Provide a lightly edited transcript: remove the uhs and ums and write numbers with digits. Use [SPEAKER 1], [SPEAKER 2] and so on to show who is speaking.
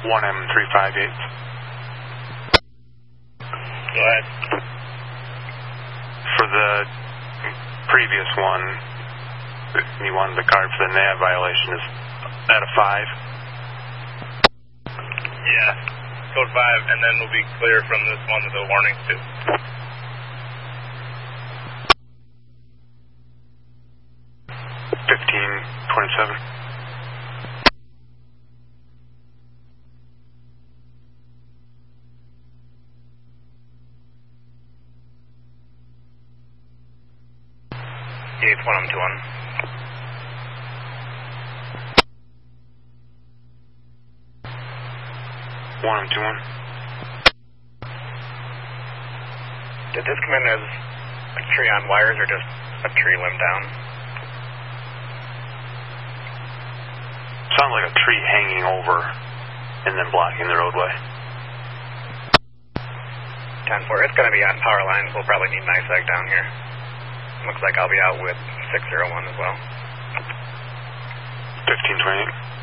[SPEAKER 1] 1M358.
[SPEAKER 2] Go ahead.
[SPEAKER 1] For the previous one, you wanted the card for the nav violation. Is that a 5?
[SPEAKER 2] Yeah, code 5, and then we'll be clear from this one to the warning too.
[SPEAKER 1] $15.27.
[SPEAKER 2] It's 1M21. Did this come in as a tree on wires or just a tree limb down?
[SPEAKER 1] Sounds like a tree hanging over and then blocking the roadway.
[SPEAKER 2] 10-4. It's going to be on power lines. We'll probably need NISAG down here. Looks like I'll be out with 601 as well.
[SPEAKER 1] 1528.